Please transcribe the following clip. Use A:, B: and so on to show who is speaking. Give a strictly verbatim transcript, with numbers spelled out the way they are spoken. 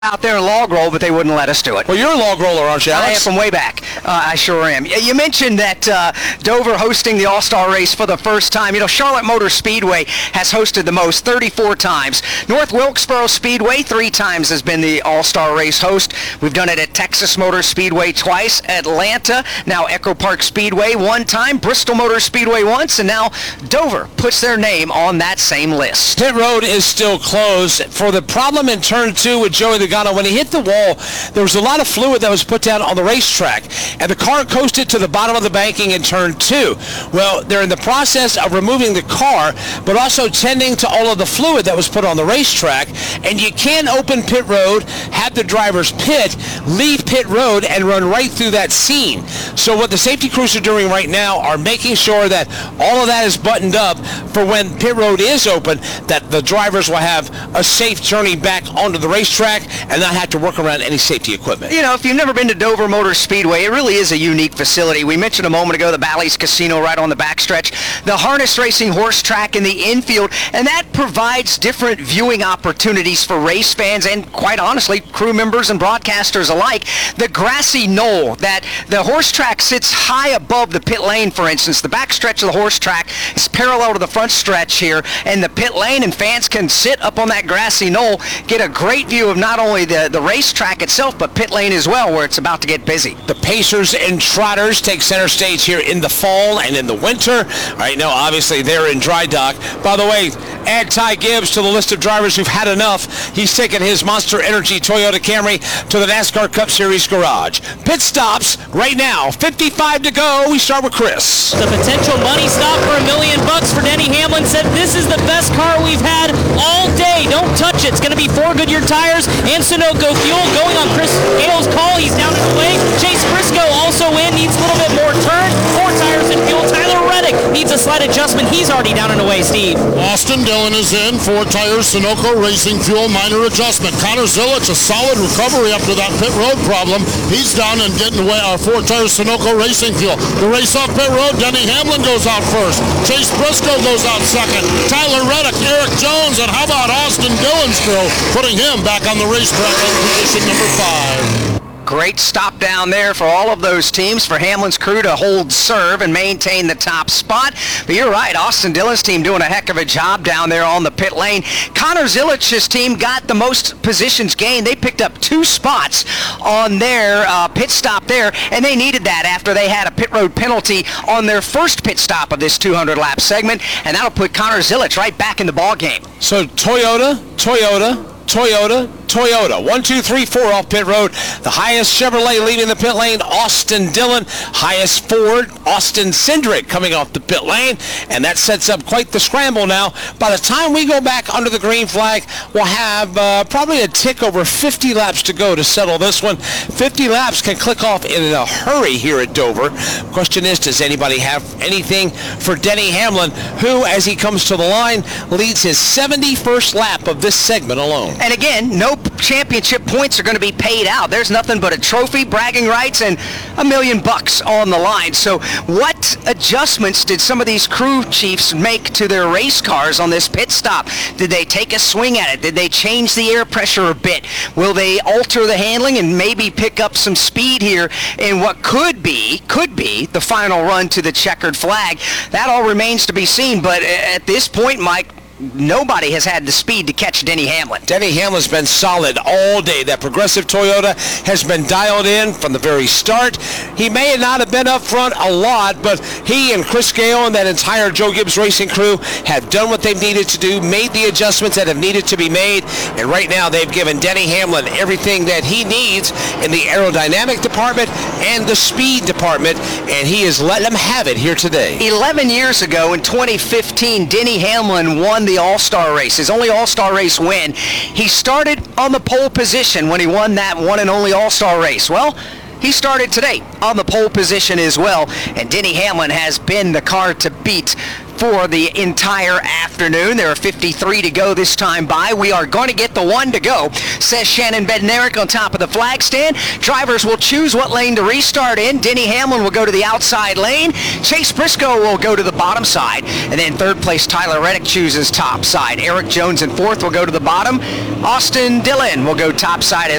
A: out there and log roll, but they wouldn't let us do it.
B: Well, you're a log roller, aren't you, Alex?
A: I am from way back. Uh, I sure am. You mentioned that uh, Dover hosting the All-Star race for the first time. You know, Charlotte Motor Speedway has hosted the most, thirty-four times. North Wilkesboro Speedway three times has been the All-Star race host. We've done it at Texas Motor Speedway twice, Atlanta, now Echo Park Speedway one time, Bristol Motor Speedway once, and now Dover puts their name on that same list.
B: Pit road is still closed. For the problem in turn two with Joey Logano, when he hit the wall, there was a lot of fluid that was put down on the racetrack, and the car coasted to the bottom of the banking in turn two. Well, they're in the process of removing the car, but also tending to all of the fluid that was put on the racetrack, and you can open pit road, have the drivers pit, leave pit road, and run right through that scene. So what the safety crews are doing right now are making sure that all of that is buttoned up for when pit road is open, that the drivers will have a safe journey back onto the racetrack and not have to work around any safety equipment.
A: You know, if you've never been to Dover Motor Speedway, it really is a unique facility. We mentioned a moment ago the Bally's Casino right on the backstretch, the harness racing horse track in the infield, and that provides different viewing opportunities for race fans and, quite honestly, crew members and broadcasters alike. The grassy knoll, that the horse track sits high above the pit lane, for instance. The backstretch of the horse track is parallel to the front stretch here, and the pit lane, and fans can sit up on that grassy knoll, get a great view of not only the, the racetrack itself, but pit lane as well, where it's about to get busy.
B: The Pacers and Trotters take center stage here in the fall and in the winter. Right now, obviously, they're in dry dock. By the way, add Ty Gibbs to the list of drivers who've had enough. He's taken his Monster Energy Toyota Camry to the NASCAR Cup Series garage. Pit stops right now, fifty-five to go. We start with Chris.
C: The potential money stop for a million bucks for Denny Hamlin said this is the best car we've had all day. Don't touch it. It's going to be four Goodyear tires and Sunoco fuel. Going on Chris Gale's call. He's down in the way. Chase Briscoe also in. Needs a little bit more turn. Four tires and fuel. Tyler Reddick needs a slight adjustment. He's already down and away, Steve.
D: Austin Dillon is in. Four tires, Sunoco Racing Fuel, minor adjustment. Connor Zilic, a solid recovery after that pit road problem. He's down and getting away. Our four tires, Sunoco Racing Fuel. The race off pit road, Denny Hamlin goes out first. Chase Briscoe goes out second. Tyler Reddick, Eric Jones, and how about Austin Dillon's crew, putting him back on the racetrack in position number five.
A: Great stop down there for all of those teams, for Hamlin's crew to hold serve and maintain the top spot. But you're right, Austin Dillon's team doing a heck of a job down there on the pit lane. Connor Zilic's team got the most positions gained. They picked up two spots on their uh, pit stop there, and they needed that after they had a pit road penalty on their first pit stop of this two hundred lap segment, and that'll put Connor Zilic right back in the ball game.
B: So Toyota, Toyota, Toyota, Toyota. One, two, three, four off pit road. The highest Chevrolet leading the pit lane, Austin Dillon. Highest Ford, Austin Cindric coming off the pit lane. And that sets up quite the scramble now. By the time we go back under the green flag, we'll have uh, probably a tick over fifty laps to go to settle this one. fifty laps can click off in a hurry here at Dover. Question is, does anybody have anything for Denny Hamlin, who, as he comes to the line, leads his seventy-first lap of this segment alone?
A: And again, no championship points are going to be paid out. There's nothing but a trophy, bragging rights, and a million bucks on the line. So what adjustments did some of these crew chiefs make to their race cars on this pit stop? Did they take a swing at it? Did they change the air pressure a bit? Will they alter the handling and maybe pick up some speed here in what could be, could be the final run to the checkered flag? That all remains to be seen, but at this point, Mike, nobody has had the speed to catch Denny Hamlin.
B: Denny Hamlin's been solid all day. That Progressive Toyota has been dialed in from the very start. He may not have been up front a lot, but he and Chris Gale and that entire Joe Gibbs Racing crew have done what they've needed to do, made the adjustments that have needed to be made, and right now they've given Denny Hamlin everything that he needs in the aerodynamic department and the speed department, and he is letting them have it here today.
A: eleven years ago in twenty fifteen, Denny Hamlin won the All-Star race, his only All-Star race win. He started on the pole position when he won that one and only All-Star race. Well, he started today on the pole position as well, and Denny Hamlin has been the car to beat for the entire afternoon. There are fifty-three to go this time by. We are going to get the one to go, says Shannon Bednarik on top of the flag stand. Drivers will choose what lane to restart in. Denny Hamlin will go to the outside lane. Chase Briscoe will go to the bottom side. And then third place, Tyler Reddick chooses top side. Eric Jones in fourth will go to the bottom. Austin Dillon will go top side as